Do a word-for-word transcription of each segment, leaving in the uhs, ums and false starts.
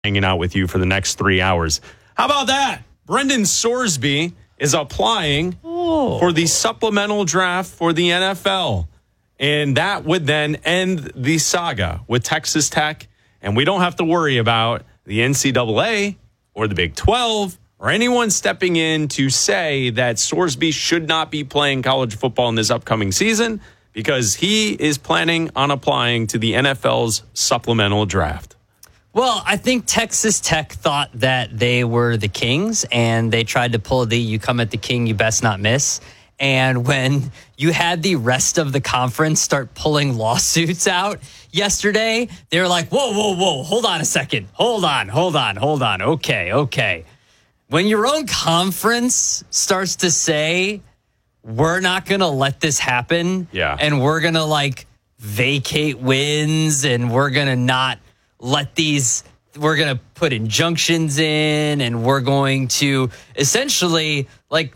hanging out with you for the next three hours. How about that? Brendan Sorsby is applying oh. for the supplemental draft for the N F L. And that would then end the saga with Texas Tech. And we don't have to worry about the N C double A or the Big twelve or anyone stepping in to say that Sorsby should not be playing college football in this upcoming season because he is planning on applying to the N F L's supplemental draft. Well, I think Texas Tech thought that they were the Kings, and they tried to pull the you come at the king, you best not miss. And when you had the rest of the conference start pulling lawsuits out yesterday, they were like, whoa, whoa, whoa, hold on a second. Hold on, hold on, hold on. Okay, okay. When your own conference starts to say, we're not going to let this happen, yeah. and we're going to, like, vacate wins, and we're going to not let these, we're going to put injunctions in, and we're going to essentially, like,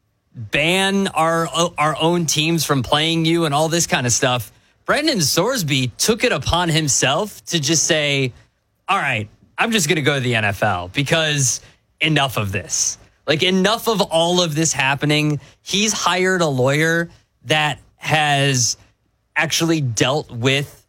ban our our own teams from playing you and all this kind of stuff. Brendan Sorsby took it upon himself to just say, all right, I'm just going to go to the N F L because enough of this. Like, enough of all of this happening. He's hired a lawyer that has actually dealt with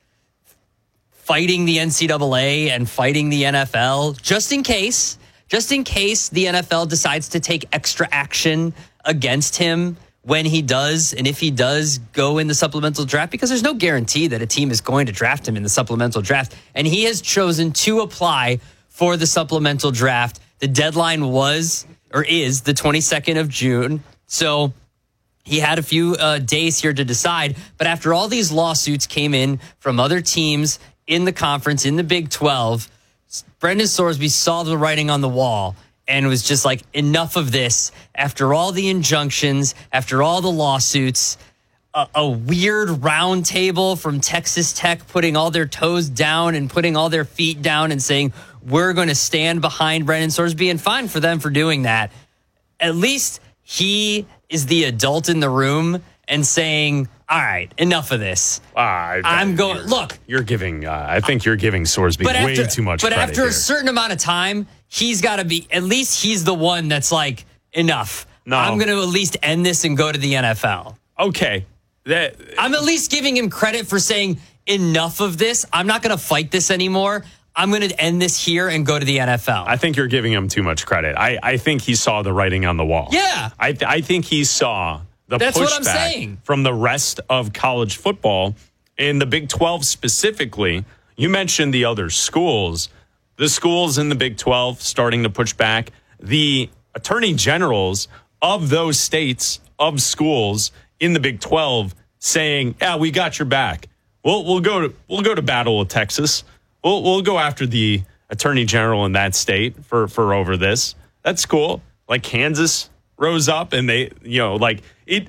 fighting the N C double A and fighting the N F L just in case, just in case the N F L decides to take extra action against him when he does, and if he does go in the supplemental draft, because there's no guarantee that a team is going to draft him in the supplemental draft. And he has chosen to apply for the supplemental draft. The deadline was, or is, the twenty-second of June. So he had a few uh, days here to decide. But after all these lawsuits came in from other teams in the conference, in the Big twelve, Brendan Sorsby saw the writing on the wall and was just like, enough of this. After all the injunctions, after all the lawsuits, a, a weird round table from Texas Tech putting all their toes down and putting all their feet down and saying, we're going to stand behind Brendan Sorsby, and fine for them for doing that. At least he is the adult in the room and saying, all right, enough of this. Uh, I, I'm going, look. You're giving, uh, I think you're giving Sorsby way after, too much but credit after here. a certain amount of time, he's got to be, at least he's the one that's like, enough. No. I'm going to at least end this and go to the N F L. Okay. That, I'm at least giving him credit for saying, enough of this. I'm not going to fight this anymore. I'm going to end this here and go to the N F L. I think you're giving him too much credit. I, I think he saw the writing on the wall. Yeah. I, th- I think he saw the That's what I'm pushback saying. from the rest of college football. In the Big twelve specifically, you mentioned the other schools. The schools in the Big twelve starting to push back. The attorney generals of those states, of schools in the Big twelve saying, yeah, we got your back. We'll, we'll, go, to, we'll go to battle with Texas. We'll, we'll go after the attorney general in that state for, for over this. That's cool. Like Kansas rose up and they, you know, like it,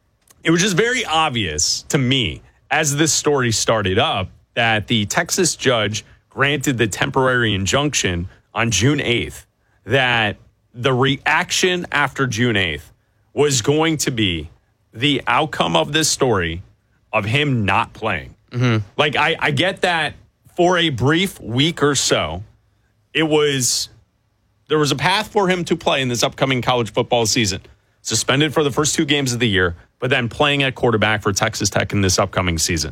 it was just very obvious to me as this story started up that the Texas judge granted the temporary injunction on June eighth, that the reaction after June eighth was going to be the outcome of this story of him not playing. Mm-hmm. Like, I, I get that for a brief week or so, it was, there was a path for him to play in this upcoming college football season. Suspended for the first two games of the year, but then playing at quarterback for Texas Tech in this upcoming season.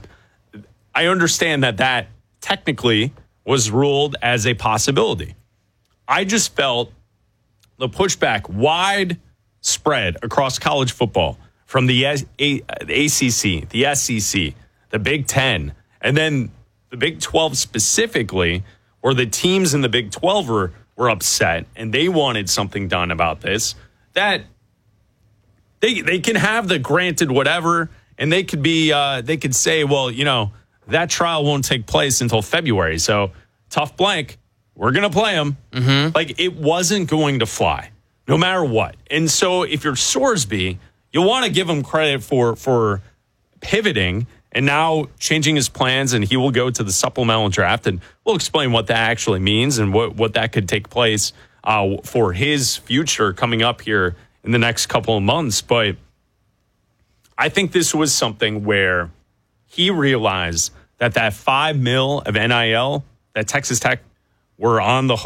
I understand that that technically was ruled as a possibility. I just felt the pushback widespread across college football from the A C C, the S E C, the Big Ten, and then the Big twelve specifically, where the teams in the Big twelve were, were upset and they wanted something done about this, that they they can have the granted whatever, and they could be uh, they could say, well, you know, that trial won't take place until February, so tough blank, we're going to play them. Mm-hmm. Like, it wasn't going to fly, no matter what. And so if you're Sorsby, you want to give him credit for for pivoting and now changing his plans, and he will go to the supplemental draft, and we'll explain what that actually means and what, what that could take place uh, for his future coming up here in the next couple of months. But I think this was something where he realized that that five mil of N I L that Texas Tech were on the